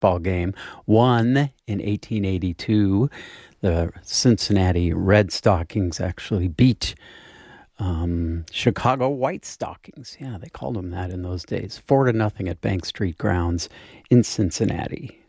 football game. One in 1882, the Cincinnati Red Stockings actually beat Chicago White Stockings. Yeah, they called them that in those days. 4-0 at Bank Street grounds in Cincinnati.